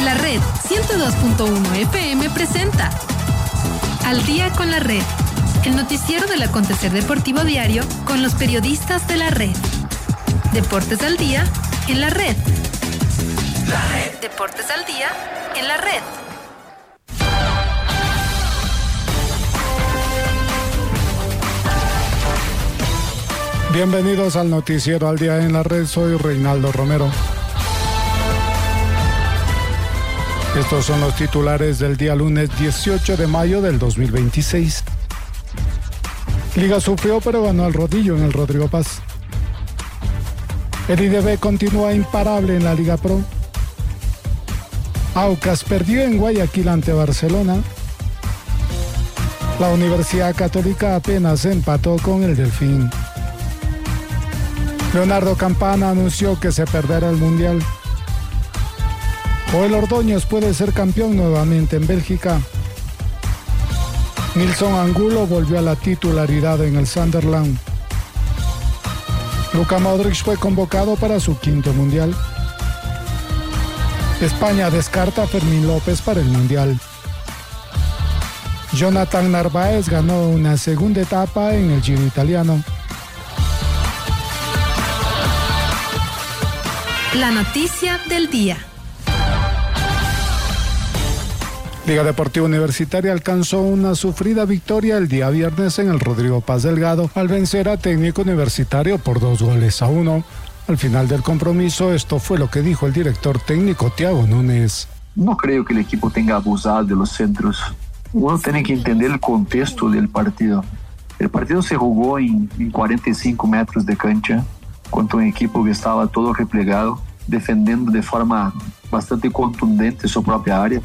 La Red 102.1 FM presenta Al Día con la Red, el noticiero del acontecer deportivo diario con los periodistas de la Red. Deportes al día en la Red. La Red. Deportes al día en la Red. Bienvenidos al noticiero Al Día en la Red. Soy Reinaldo Romero. Estos son los titulares del día lunes 18 de mayo del 2026. Liga sufrió pero ganó al rodillo en el Rodrigo Paz. El IDB continúa imparable en la Liga Pro. Aucas perdió en Guayaquil ante Barcelona. La Universidad Católica apenas empató con el Delfín. Leonardo Campana anunció que se perderá el Mundial. Joel Ordóñez puede ser campeón nuevamente en Bélgica. Nilson Angulo volvió a la titularidad en el Sunderland. Luka Modric fue convocado para su quinto Mundial. España descarta a Fermín López para el Mundial. Jonathan Narváez ganó una segunda etapa en el Giro italiano. La noticia del día. Liga Deportiva Universitaria alcanzó una sufrida victoria el día viernes en el Rodrigo Paz Delgado al vencer a Técnico Universitario por 2-1. Al final del compromiso, esto fue lo que dijo el director técnico Thiago Núñez. No creo que el equipo tenga abusado de los centros. Uno tiene que entender el contexto del partido. El partido se jugó en 45 metros de cancha contra un equipo que estaba todo replegado, defendiendo de forma bastante contundente su propia área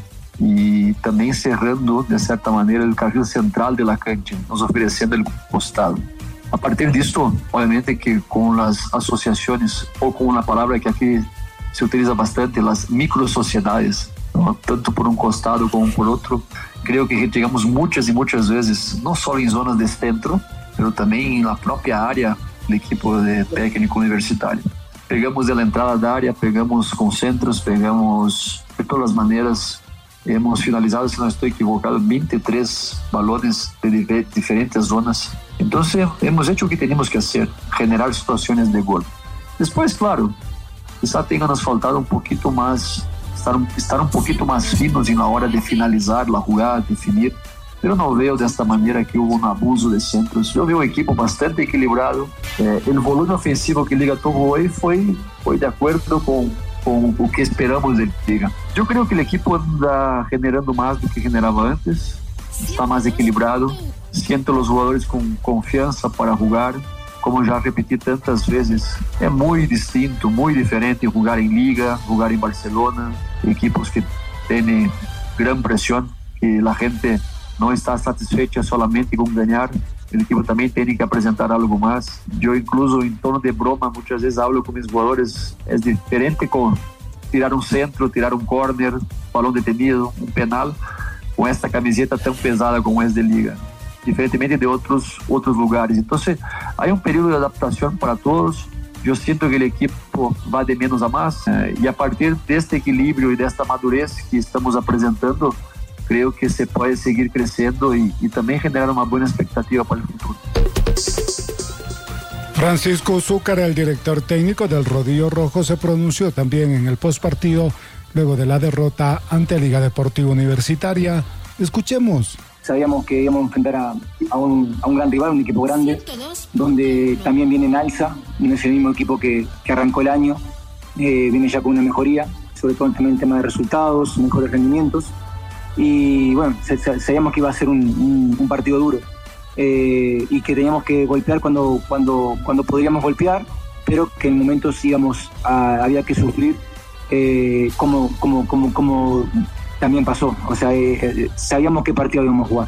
y también cerrando de cierta manera el carril central de la cancha, nos ofreciendo el costado. A partir de esto, obviamente que con las asociaciones, o con una palabra que aquí se utiliza bastante, las microsociedades, ¿no? Tanto por un costado como por otro, creo que llegamos muchas y muchas veces, no solo en zonas de centro, pero también en la propia área del equipo de técnico universitario. Pegamos de la entrada da área, pegamos con centros, pegamos de todas las maneras. Hemos finalizado, si no estoy equivocado, 23 balones de diferentes zonas. Entonces, hemos hecho lo que teníamos que hacer, generar situaciones de gol. Después, claro, quizá tenga nos faltado un poquito más, estar un poquito más finos en la hora de finalizar la jugada, definir. Pero no veo de esta manera que hubo un abuso de centros. Yo veo un equipo bastante equilibrado. El volumen ofensivo que Liga tuvo hoy fue de acuerdo con o que esperamos de Liga. Yo creo que el equipo anda generando más do que generaba antes, está más equilibrado, siento los jugadores con confianza para jugar, como ya repetí tantas veces, es muy distinto, muy diferente jugar en Liga, jugar en Barcelona, equipos que tienen gran presión, que la gente no está satisfecha solamente con ganar. El equipo también tiene que presentar algo más. Yo incluso en tono de broma muchas veces hablo con mis jugadores, es diferente con tirar un centro, tirar un córner, balón detenido, un penal, con esta camiseta tan pesada como es de Liga, diferentemente de otros lugares. Entonces hay un periodo de adaptación para todos. Yo siento que el equipo va de menos a más y a partir de este equilibrio y de esta madurez que estamos presentando, creo que se puede seguir creciendo y también generar una buena expectativa para el futuro. Francisco Zúcar, el director técnico del Rodillo Rojo, se pronunció también en el postpartido luego de la derrota ante Liga Deportiva Universitaria. Escuchemos. Sabíamos que íbamos a enfrentar a un gran rival, un equipo grande, donde también viene en alza, viene ese mismo equipo que arrancó el año, viene ya con una mejoría, sobre todo también en tema de resultados, mejores rendimientos. Y bueno, sabíamos que iba a ser un partido duro y que teníamos que golpear cuando podríamos golpear, pero que en momentos había que sufrir como también pasó. O sea, sabíamos qué partido íbamos a jugar.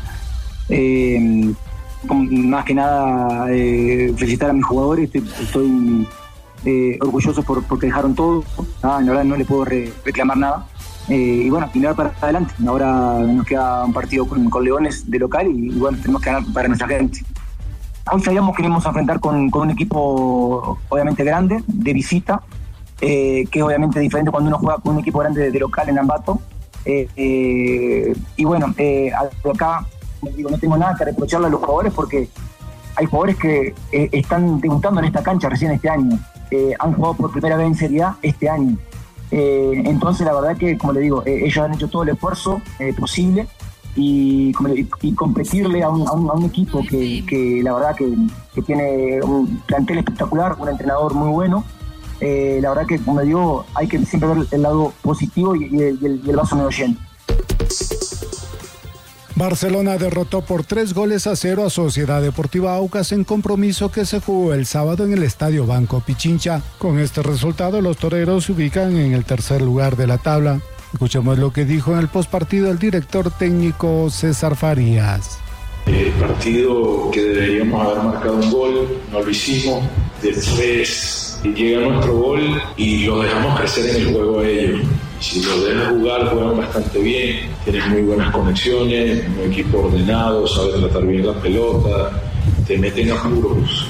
Más que nada felicitar a mis jugadores, estoy orgulloso porque dejaron todo. La verdad no le puedo reclamar nada. Y bueno, mirar para adelante. Ahora nos queda un partido con Leones de local y bueno, tenemos que ganar para nuestra gente. Hoy sabíamos que íbamos a enfrentar con un equipo obviamente grande, de visita, que es obviamente diferente cuando uno juega con un equipo grande de local en Ambato. Y bueno, acá no tengo nada que reprocharle a los jugadores porque hay jugadores que están debutando en esta cancha recién este año, han jugado por primera vez en Serie A este año. Entonces la verdad que, como le digo, ellos han hecho todo el esfuerzo posible y competirle a un equipo que la verdad que tiene un plantel espectacular, un entrenador muy bueno. La verdad que, como digo, hay que siempre ver el lado positivo y el vaso medio lleno. Barcelona derrotó por 3-0 a Sociedad Deportiva Aucas en compromiso que se jugó el sábado en el Estadio Banco Pichincha. Con este resultado, los toreros se ubican en el tercer lugar de la tabla. Escuchemos lo que dijo en el postpartido el director técnico César Farías. El partido que deberíamos haber marcado un gol, no lo hicimos. Después llega nuestro gol y lo dejamos crecer en el juego a ellos. Si los dejas jugar, juegan bastante bien, tienen muy buenas conexiones, un equipo ordenado, sabe tratar bien la pelota, te meten apuros.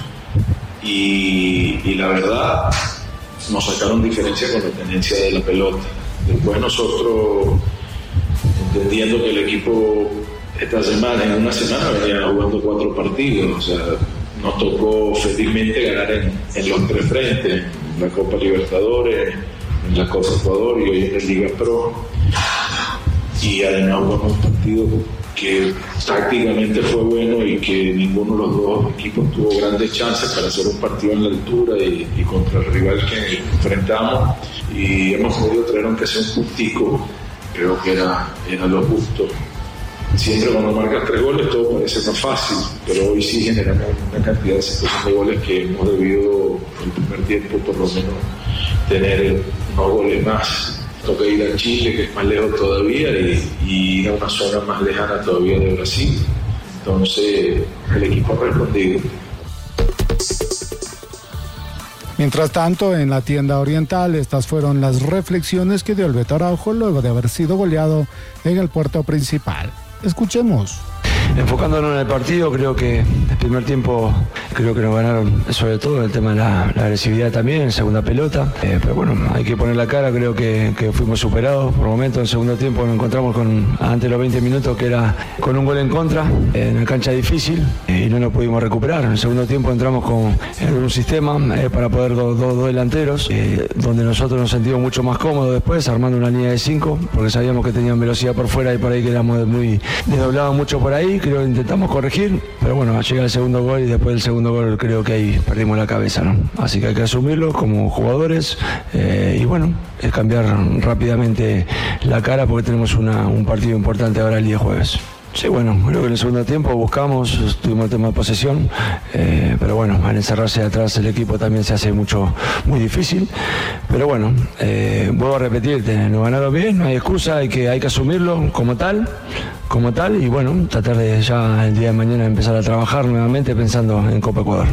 Y la verdad, nos sacaron diferencia con la tenencia de la pelota. Después nosotros, entendiendo que el equipo en una semana venía jugando 4 partidos, o sea, nos tocó felizmente ganar en los 3 frentes, en la Copa Libertadores, en la Copa Ecuador y hoy en la Liga Pro. Y además jugamos un partido que tácticamente fue bueno y que ninguno de los dos equipos tuvo grandes chances para hacer un partido en la altura y contra el rival que enfrentamos. Y hemos podido traer aunque sea un puntico, creo que era lo justo. Siempre cuando marcas 3 goles todo parece más fácil, pero hoy sí generamos una cantidad de situaciones de goles que hemos debido el primer tiempo por lo menos tener unos goles más. Toca ir a Chile, que es más lejos todavía, y ir a una zona más lejana todavía de Brasil. Entonces el equipo ha respondido. Mientras tanto, en la tienda oriental, estas fueron las reflexiones que dio el Beto Araujo luego de haber sido goleado en el puerto principal. Escuchemos. Enfocándonos en el partido, creo que el primer tiempo creo que nos ganaron sobre todo el tema de la agresividad también, en segunda pelota, pero bueno, hay que poner la cara, creo que fuimos superados por momentos. En segundo tiempo nos encontramos ante los 20 minutos que era con un gol en contra, en una cancha difícil y no nos pudimos recuperar. En el segundo tiempo entramos en un sistema para poder dos delanteros, donde nosotros nos sentimos mucho más cómodos después, armando una línea de 5, porque sabíamos que tenían velocidad por fuera y por ahí que éramos muy desdoblados mucho por ahí. Creo que intentamos corregir, pero bueno, llega el segundo gol y después del segundo gol creo que ahí perdimos la cabeza, ¿no? Así que hay que asumirlo como jugadores y bueno, es cambiar rápidamente la cara porque tenemos un partido importante ahora el día jueves. Sí, bueno, creo que en el segundo tiempo buscamos, tuvimos el tema de posesión, pero bueno, al encerrarse atrás el equipo también se hace muy difícil, pero bueno, vuelvo a repetirte, nos ganaron bien, no hay excusa, hay que asumirlo como tal y bueno, tratar de ya el día de mañana empezar a trabajar nuevamente pensando en Copa Ecuador.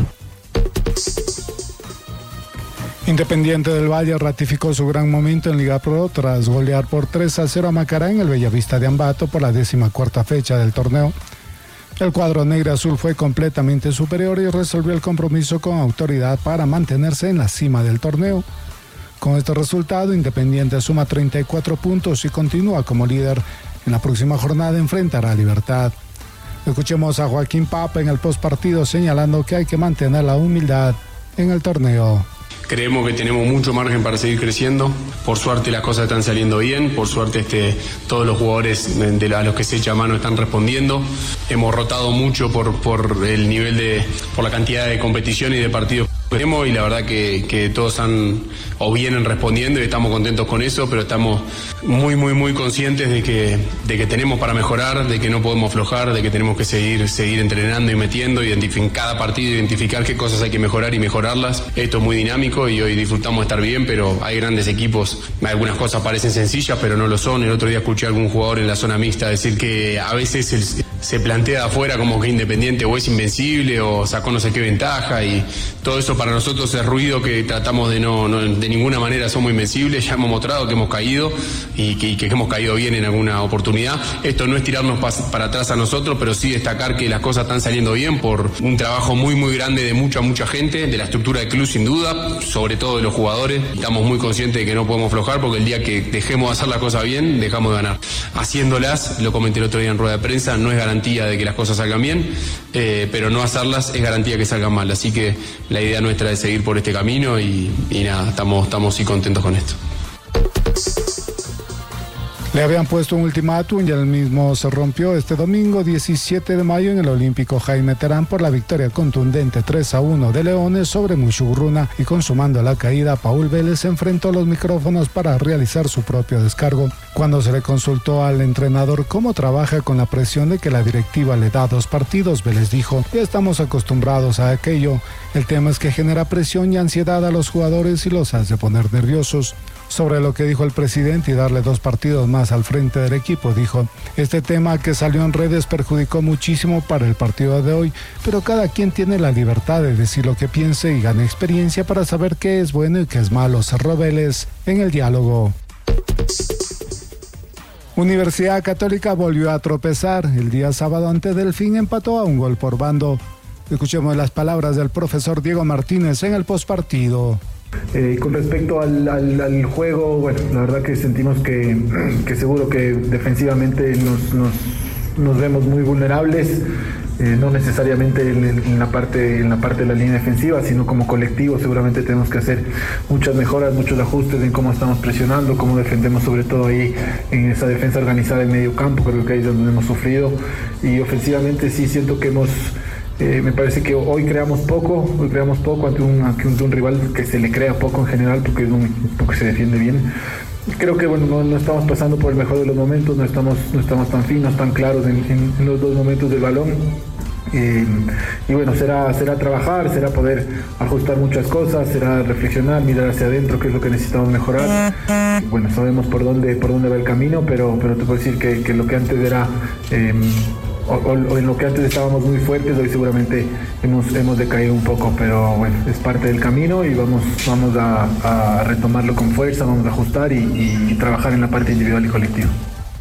Independiente del Valle ratificó su gran momento en Liga Pro tras golear por 3-0 a Macará en el Bellavista de Ambato por la 14ª fecha del torneo. El cuadro negro azul fue completamente superior y resolvió el compromiso con autoridad para mantenerse en la cima del torneo. Con este resultado, Independiente suma 34 puntos y continúa como líder. En la próxima jornada enfrentará a Libertad. Escuchemos a Joaquín Papa en el postpartido señalando que hay que mantener la humildad en el torneo. Creemos que tenemos mucho margen para seguir creciendo. Por suerte las cosas están saliendo bien. Por suerte todos los jugadores a los que se echa mano están respondiendo. Hemos rotado mucho por el nivel por la cantidad de competición y de partidos que tenemos y la verdad que todos vienen respondiendo y estamos contentos con eso, pero estamos muy conscientes de que tenemos para mejorar, de que no podemos aflojar, de que tenemos que seguir entrenando y metiendo, y en cada partido identificar qué cosas hay que mejorar y mejorarlas. Esto es muy dinámico y hoy disfrutamos de estar bien, pero hay grandes equipos, algunas cosas parecen sencillas pero no lo son. El otro día escuché a algún jugador en la zona mixta decir que a veces se plantea de afuera como que Independiente o es invencible o sacó no sé qué ventaja, y todo eso para nosotros es ruido que tratamos de no de ninguna manera somos invencibles. Ya hemos mostrado que hemos caído y que hemos caído bien en alguna oportunidad. Esto no es tirarnos para atrás a nosotros, pero sí destacar que las cosas están saliendo bien por un trabajo muy muy grande de mucha gente, de la estructura del club sin duda, sobre todo de los jugadores. Estamos muy conscientes de que no podemos aflojar, porque el día que dejemos de hacer las cosas bien, dejamos de ganar. Haciéndolas, lo comenté el otro día en rueda de prensa, no es garantía de que las cosas salgan bien, pero no hacerlas es garantía que salgan mal. Así que la idea nuestra es seguir por este camino y nada, estamos sí contentos con esto. Le habían puesto un ultimátum y el mismo se rompió este domingo 17 de mayo en el Olímpico Jaime Terán por la victoria contundente 3-1 de Leones sobre Mushurruna, y consumando la caída, Paul Vélez enfrentó los micrófonos para realizar su propio descargo. Cuando se le consultó al entrenador cómo trabaja con la presión de que la directiva le da 2 partidos, Vélez dijo: ya estamos acostumbrados a aquello, el tema es que genera presión y ansiedad a los jugadores y los hace poner nerviosos. Sobre lo que dijo el presidente y darle 2 partidos más al frente del equipo, dijo: este tema que salió en redes perjudicó muchísimo para el partido de hoy, pero cada quien tiene la libertad de decir lo que piense y gane experiencia para saber qué es bueno y qué es malo, cerró Vélez en el diálogo. Universidad Católica volvió a tropezar. El día sábado ante Delfín empató a 1 gol por bando. Escuchemos las palabras del profesor Diego Martínez en el postpartido. Con respecto al juego, bueno, la verdad que sentimos que seguro que defensivamente nos vemos muy vulnerables, no necesariamente en la parte de la línea defensiva, sino como colectivo. Seguramente tenemos que hacer muchas mejoras, muchos ajustes en cómo estamos presionando, cómo defendemos, sobre todo ahí en esa defensa organizada en medio campo. Creo que ahí es donde hemos sufrido, y ofensivamente sí siento que me parece que hoy creamos poco ante un rival que se le crea poco en general, porque es un equipo que se defiende bien. Creo que bueno, no estamos pasando por el mejor de los momentos, no estamos tan finos, tan claros en los 2 momentos del balón. Y bueno, será trabajar, será poder ajustar muchas cosas, será reflexionar, mirar hacia adentro qué es lo que necesitamos mejorar. Y bueno, sabemos por dónde va el camino, pero te puedo decir que lo que antes era o en lo que antes estábamos muy fuertes, hoy seguramente hemos decaído un poco, pero bueno, es parte del camino y vamos a retomarlo con fuerza, vamos a ajustar y trabajar en la parte individual y colectiva.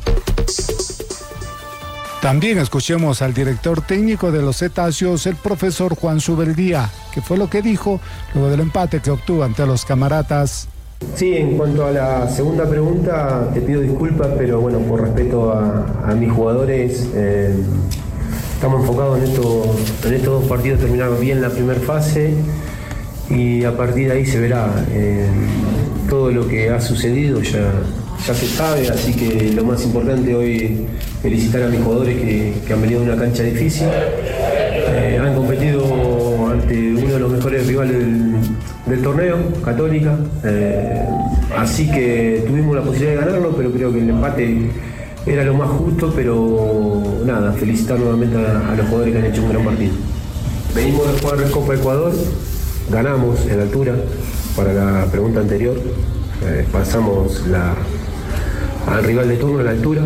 También escuchemos al director técnico de los Cetáceos, el profesor Juan Subeldía, que fue lo que dijo luego del empate que obtuvo ante los Camaratas. Sí, en cuanto a la segunda pregunta, te pido disculpas, pero bueno, por respeto a mis jugadores, estamos enfocados en estos 2 partidos, terminar bien la primera fase y a partir de ahí se verá. Todo lo que ha sucedido ya se sabe, así que lo más importante hoy felicitar a mis jugadores que han venido de una cancha difícil, han competido ante uno de los mejores rivales del torneo, Católica, así que tuvimos la posibilidad de ganarlo, pero creo que el empate era lo más justo, pero nada, felicitar nuevamente a los jugadores que han hecho un gran partido. Venimos de jugar Copa Ecuador, ganamos en altura, para la pregunta anterior, pasamos al rival de turno en la altura,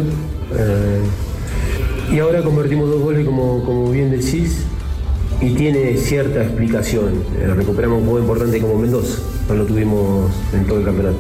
y ahora convertimos 2 goles como bien decís, y tiene cierta explicación. Recuperamos un juego importante como Mendoza, no lo tuvimos en todo el campeonato.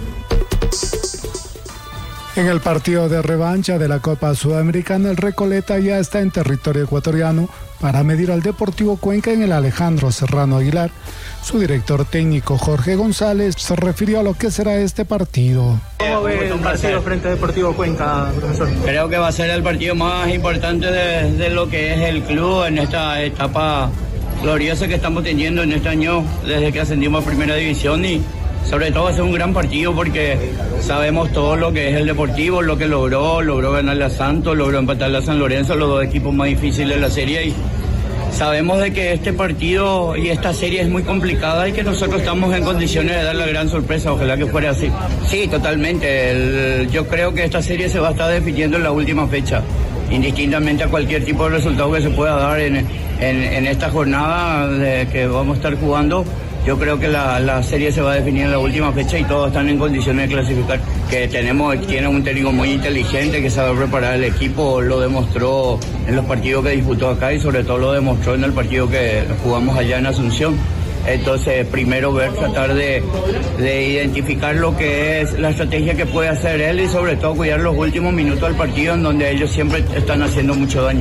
En el partido de revancha de la Copa Sudamericana, el Recoleta ya está en territorio ecuatoriano para medir al Deportivo Cuenca en el Alejandro Serrano Aguilar. Su director técnico Jorge González se refirió a lo que será este partido. ¿Cómo ve el partido frente a Deportivo Cuenca, profesor? Creo que va a ser el partido más importante de lo que es el club en esta etapa gloriosa que estamos teniendo en este año desde que ascendimos a Primera División, y sobre todo va a ser un gran partido porque sabemos todo lo que es el Deportivo, lo que logró ganarle a Santos, logró empatarle a San Lorenzo, los 2 equipos más difíciles de la serie, y sabemos de que este partido y esta serie es muy complicada y que nosotros estamos en condiciones de dar la gran sorpresa, ojalá que fuera así. Sí, totalmente, yo creo que esta serie se va a estar definiendo en la última fecha, indistintamente a cualquier tipo de resultado que se pueda dar en esta jornada que vamos a estar jugando. yo creo que la serie se va a definir en la última fecha y todos están en condiciones de clasificar. Que tiene un técnico muy inteligente que sabe preparar el equipo, lo demostró en los partidos que disputó acá y sobre todo lo demostró en el partido que jugamos allá en Asunción. Entonces, primero tratar de identificar lo que es la estrategia que puede hacer él y sobre todo cuidar los últimos minutos del partido en donde ellos siempre están haciendo mucho daño.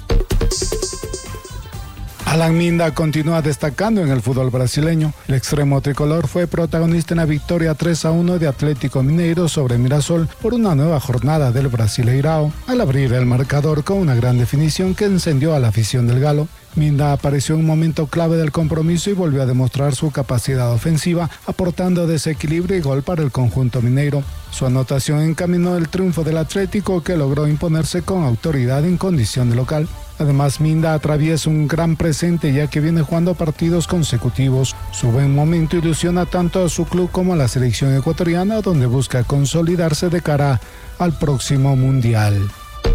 Alan Minda continúa destacando en el fútbol brasileño. El extremo tricolor fue protagonista en la victoria 3-1 de Atlético Mineiro sobre Mirassol por una nueva jornada del Brasileirao, al abrir el marcador con una gran definición que encendió a la afición del Galo. Minda apareció en un momento clave del compromiso y volvió a demostrar su capacidad ofensiva, aportando desequilibrio y gol para el conjunto mineiro. Su anotación encaminó el triunfo del Atlético, que logró imponerse con autoridad en condición de local. Además, Minda atraviesa un gran presente ya que viene jugando partidos consecutivos. Su buen momento ilusiona tanto a su club como a la selección ecuatoriana, donde busca consolidarse de cara al próximo Mundial.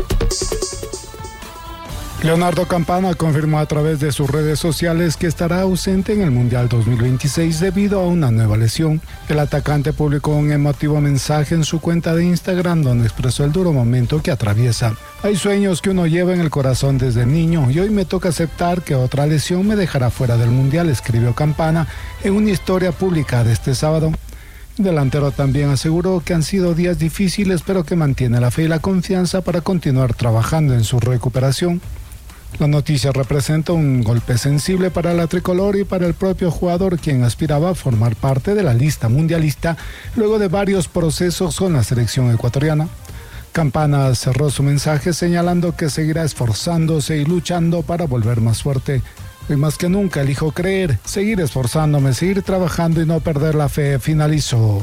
Leonardo Campana confirmó a través de sus redes sociales que estará ausente en el Mundial 2026 debido a una nueva lesión. El atacante publicó un emotivo mensaje en su cuenta de Instagram donde expresó el duro momento que atraviesa. Hay sueños que uno lleva en el corazón desde niño y hoy me toca aceptar que otra lesión me dejará fuera del Mundial, escribió Campana en una historia publicada este sábado. El delantero también aseguró que han sido días difíciles, pero que mantiene la fe y la confianza para continuar trabajando en su recuperación. La noticia representa un golpe sensible para la tricolor y para el propio jugador, quien aspiraba a formar parte de la lista mundialista luego de varios procesos con la selección ecuatoriana. Campana cerró su mensaje señalando que seguirá esforzándose y luchando para volver más fuerte. Hoy más que nunca elijo creer, seguir esforzándome, seguir trabajando y no perder la fe, finalizó.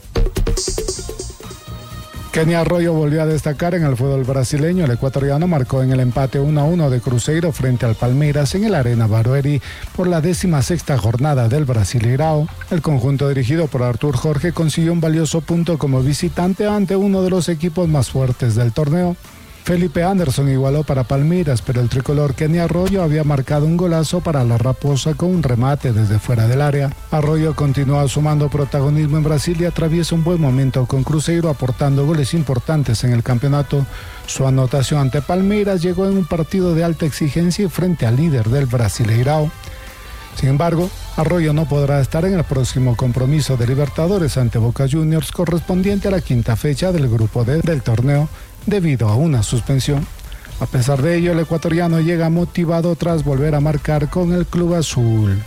Kenny Arroyo volvió a destacar en el fútbol brasileño. El ecuatoriano marcó en el empate 1-1 de Cruzeiro frente al Palmeiras en el Arena Barueri por la 16ª jornada del Brasileirao. El conjunto dirigido por Artur Jorge consiguió un valioso punto como visitante ante uno de los equipos más fuertes del torneo. Felipe Anderson igualó para Palmeiras, pero el tricolor Kenny Arroyo había marcado un golazo para la Raposa con un remate desde fuera del área. Arroyo continúa sumando protagonismo en Brasil y atraviesa un buen momento con Cruzeiro, aportando goles importantes en el campeonato. Su anotación ante Palmeiras llegó en un partido de alta exigencia y frente al líder del Brasileirao. Sin embargo, Arroyo no podrá estar en el próximo compromiso de Libertadores ante Boca Juniors correspondiente a la 5ª fecha del grupo D del torneo, debido a una suspensión. A pesar de ello, el ecuatoriano llega motivado tras volver a marcar con el club azul.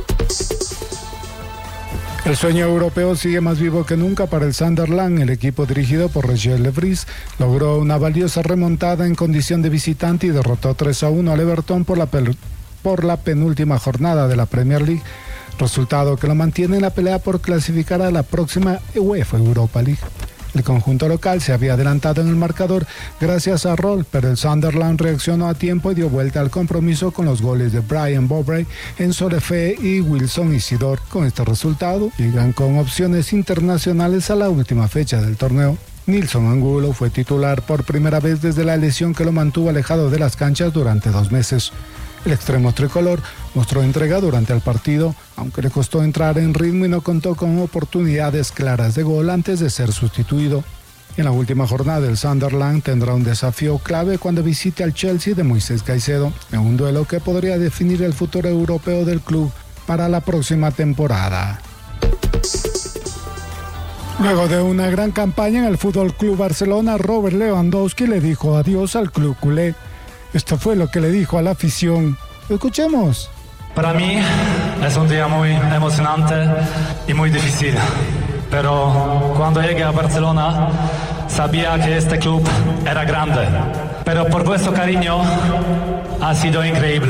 El sueño europeo sigue más vivo que nunca para el Sunderland. El equipo dirigido por Roger Le Vries logró una valiosa remontada en condición de visitante y derrotó 3-1 al Everton por la penúltima jornada de la Premier League, resultado que lo mantiene en la pelea por clasificar a la próxima UEFA Europa League. El conjunto local se había adelantado en el marcador gracias a Roll, pero el Sunderland reaccionó a tiempo y dio vuelta al compromiso con los goles de Brian Bowray, Enzo Lefebvre y Wilson Isidore. Con este resultado, llegan con opciones internacionales a la última fecha del torneo. Nilson Angulo fue titular por primera vez desde la lesión que lo mantuvo alejado de las canchas durante 2 meses. El extremo tricolor mostró entrega durante el partido, aunque le costó entrar en ritmo y no contó con oportunidades claras de gol antes de ser sustituido. En la última jornada, el Sunderland tendrá un desafío clave cuando visite al Chelsea de Moisés Caicedo, en un duelo que podría definir el futuro europeo del club para la próxima temporada. Luego de una gran campaña en el Fútbol Club Barcelona, Robert Lewandowski le dijo adiós al club culé. Esto fue lo que le dijo a la afición. Escuchemos. Para mí es un día muy emocionante y muy difícil. Pero cuando llegué a Barcelona sabía que este club era grande. Pero por vuestro cariño ha sido increíble.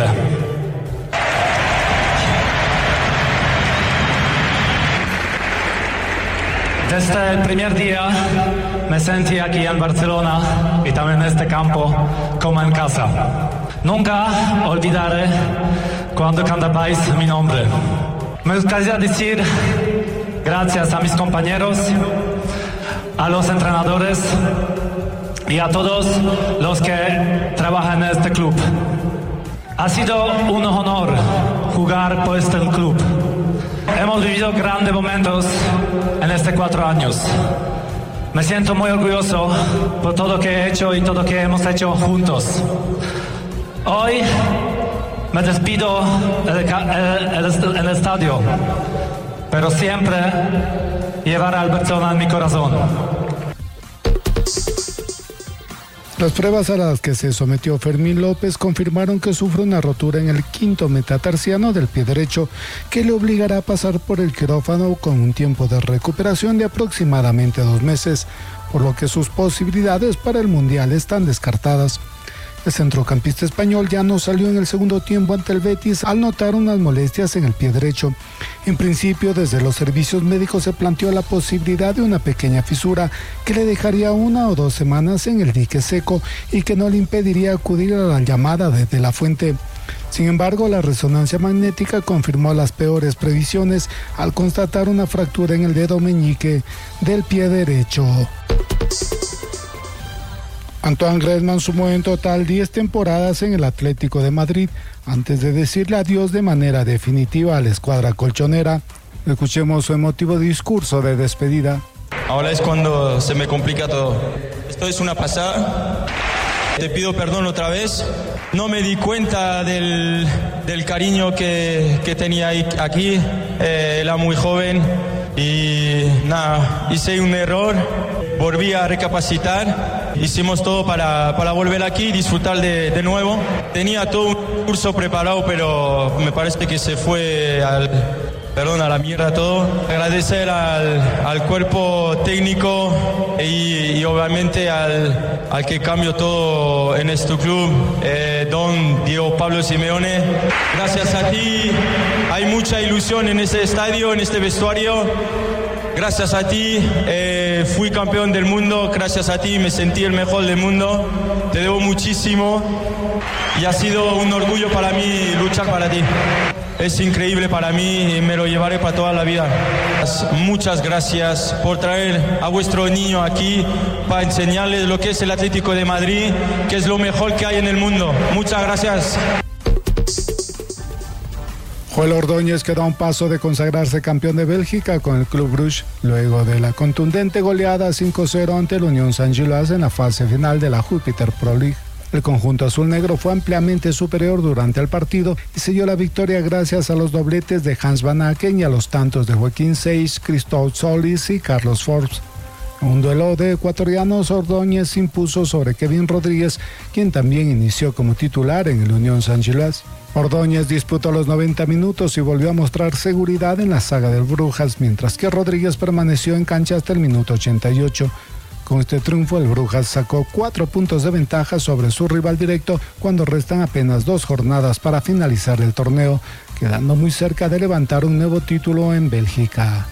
Desde el primer día me sentí aquí en Barcelona y también en este campo como en casa. Nunca olvidaré cuando cantabais mi nombre. Me gustaría decir gracias a mis compañeros, a los entrenadores y a todos los que trabajan en este club. Ha sido un honor jugar por este club. hemos vivido grandes momentos en estos 4 años. Me siento muy orgulloso por todo lo que he hecho y todo lo que hemos hecho juntos. Hoy me despido en el estadio, pero siempre llevaré al Barcelona en mi corazón. Las pruebas a las que se sometió Fermín López confirmaron que sufre una rotura en el quinto metatarsiano del pie derecho que le obligará a pasar por el quirófano con un tiempo de recuperación de aproximadamente 2 meses, por lo que sus posibilidades para el Mundial están descartadas. El centrocampista español ya no salió en el segundo tiempo ante el Betis al notar unas molestias en el pie derecho. En principio, desde los servicios médicos se planteó la posibilidad de una pequeña fisura que le dejaría 1 o 2 semanas en el dique seco y que no le impediría acudir a la llamada de De La Fuente. Sin embargo, la resonancia magnética confirmó las peores previsiones al constatar una fractura en el dedo meñique del pie derecho. Antoine Griezmann sumó en total 10 temporadas en el Atlético de Madrid antes de decirle adiós de manera definitiva a la escuadra colchonera. Escuchemos su emotivo discurso de despedida. Ahora es cuando se me complica todo. Esto es una pasada. Te pido perdón otra vez. No me di cuenta del cariño que tenía aquí. Era muy joven y nada, hice un error. Volví a recapacitar, hicimos todo para volver aquí y disfrutar de nuevo. Tenía todo un curso preparado, pero me parece que se fue a la mierda todo. Agradecer al cuerpo técnico y obviamente al que cambió todo en este club, don Diego Pablo Simeone. Gracias a ti, hay mucha ilusión en este estadio, en este vestuario. Gracias a ti fui campeón del mundo, gracias a ti me sentí el mejor del mundo, te debo muchísimo y ha sido un orgullo para mí luchar para ti. Es increíble para mí y me lo llevaré para toda la vida. Muchas gracias por traer a vuestro niño aquí para enseñarles lo que es el Atlético de Madrid, que es lo mejor que hay en el mundo. Muchas gracias. Joel Ordóñez quedó a un paso de consagrarse campeón de Bélgica con el Club Brugge, luego de la contundente goleada 5-0 ante el Unión Saint-Gilloise en la fase final de la Jupiter Pro League. El conjunto azul-negro fue ampliamente superior durante el partido y selló la victoria gracias a los dobletes de Hans Van Aken y a los tantos de Joaquín Seix, Christophe Solis y Carlos Forbes. En un duelo de ecuatorianos, Ordóñez se impuso sobre Kevin Rodríguez, quien también inició como titular en el Unión Saint-Gilloise. Ordóñez disputó los 90 minutos y volvió a mostrar seguridad en la saga del Brujas, mientras que Rodríguez permaneció en cancha hasta el minuto 88. Con este triunfo, el Brujas sacó 4 puntos de ventaja sobre su rival directo cuando restan apenas 2 jornadas para finalizar el torneo, quedando muy cerca de levantar un nuevo título en Bélgica.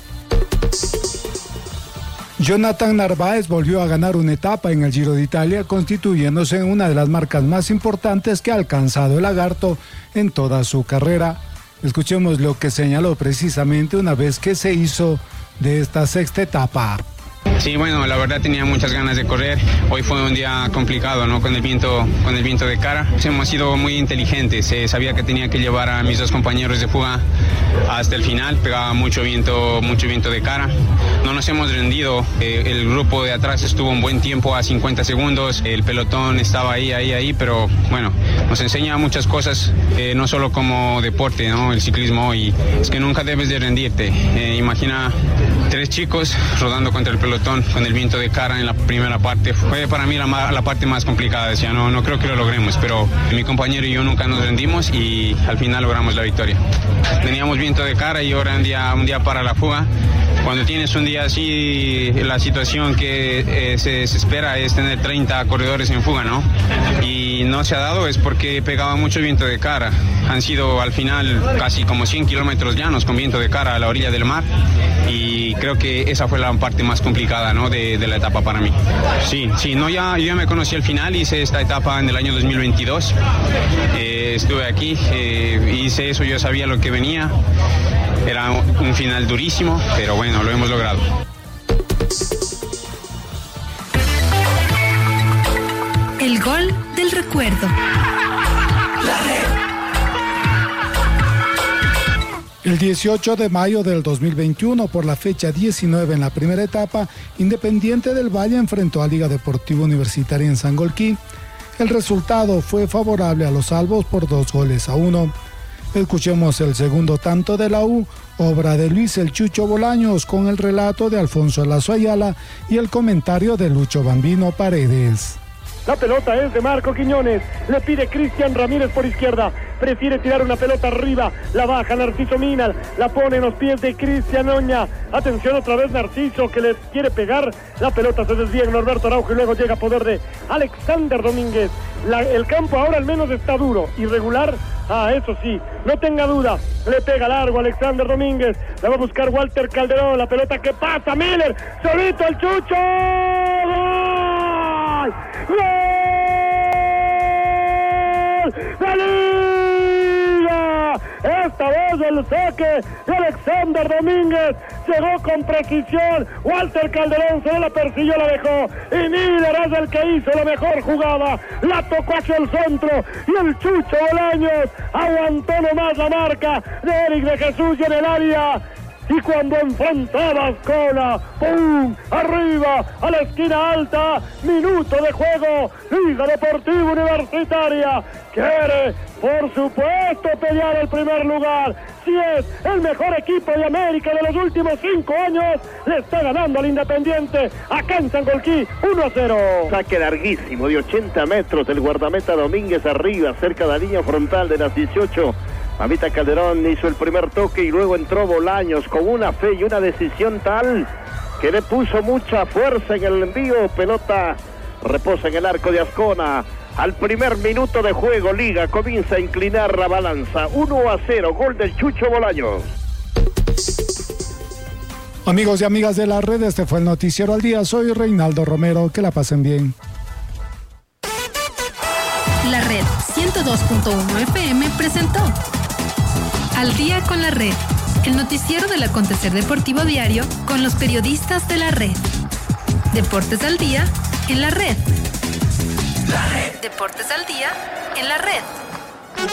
Jonathan Narváez volvió a ganar una etapa en el Giro de Italia, constituyéndose en una de las marcas más importantes que ha alcanzado el lagarto en toda su carrera. Escuchemos lo que señaló precisamente una vez que se hizo de esta sexta etapa. Sí, bueno, la verdad tenía muchas ganas de correr. Hoy fue un día complicado, ¿no? Con el viento de cara. Hemos sido muy inteligentes. Sabía que tenía que llevar a mis 2 compañeros de fuga hasta el final. Pegaba mucho viento de cara. No nos hemos rendido. El grupo de atrás estuvo un buen tiempo a 50 segundos. El pelotón estaba ahí, pero bueno, nos enseña muchas cosas, no solo como deporte, ¿no? El ciclismo, y es que nunca debes de rendirte. Imagina 3 chicos rodando contra el pelotón con el viento de cara en la primera parte. Fue para mí la parte más complicada. Decía, no creo que lo logremos, pero mi compañero y yo nunca nos rendimos y al final logramos la victoria. Teníamos viento de cara y ahora un día para la fuga. Cuando tienes un día así, la situación que se espera es tener 30 corredores en fuga, ¿no? Y no se ha dado, es porque pegaba mucho viento de cara. Han sido al final casi como 100 kilómetros llanos con viento de cara a la orilla del mar, y creo que esa fue la parte más complicada, ¿no? de la etapa para mí. Sí, yo ya me conocí al final, hice esta etapa en el año 2022, estuve aquí, hice eso, yo sabía lo que venía. Era un final durísimo, pero bueno, lo hemos logrado. El gol del recuerdo. El 18 de mayo del 2021, por la fecha 19 en la primera etapa, Independiente del Valle enfrentó a Liga Deportiva Universitaria en Sangolquí. El resultado fue favorable a los albos por 2-1. Escuchemos el segundo tanto de la U, obra de Luis El Chucho Bolaños, con el relato de Alfonso Lazo Ayala y el comentario de Lucho Bambino Paredes. La pelota es de Marco Quiñones, le pide Cristian Ramírez por izquierda, prefiere tirar una pelota arriba, la baja Narciso Minal, la pone en los pies de Cristian Oña. Atención otra vez Narciso, que le quiere pegar, la pelota se desvía en Norberto Araujo y luego llega a poder de Alexander Domínguez. El campo ahora al menos está duro, irregular, eso sí, no tenga duda, le pega largo Alexander Domínguez, la va a buscar Walter Calderón, la pelota que pasa, Miller, solito el Chucho, ¡gol! ¡Gol! ¡La Liga! Esta vez el saque de Alexander Domínguez llegó con precisión. Walter Calderón solo la persiguió, la dejó. Y Miller es el que hizo la mejor jugada. La tocó hacia el centro. Y el Chucho Bolaños aguantó nomás la marca de Eric de Jesús y en el área. Y cuando enfrentaba Ascona, ¡pum! Arriba, a la esquina alta, minuto de juego, Liga Deportiva Universitaria quiere, por supuesto, pelear el primer lugar. Si es el mejor equipo de América de los últimos 5 años, le está ganando al Independiente, acá en Sangolquí, 1-0. Saque larguísimo de 80 metros, el guardameta Domínguez arriba, cerca de la línea frontal de las 18. Mamita Calderón hizo el primer toque y luego entró Bolaños con una fe y una decisión tal que le puso mucha fuerza en el envío. Pelota reposa en el arco de Ascona. Al primer minuto de juego, Liga comienza a inclinar la balanza. 1-0, gol del Chucho Bolaños. Amigos y amigas de la red, este fue el Noticiero al Día. Soy Reinaldo Romero, que la pasen bien. La Red 102.1 FM presentó Al Día con la Red, el noticiero del acontecer deportivo diario con los periodistas de la red. Deportes al Día en la Red. Deportes al Día en la Red.